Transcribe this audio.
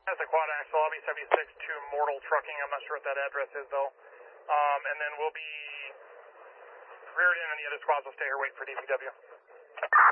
That's a quad axle, Lobby 76 to Mortal Trucking. I'm not sure what that address is though. And then we'll be reared in and the other squads will stay here waiting for DPW.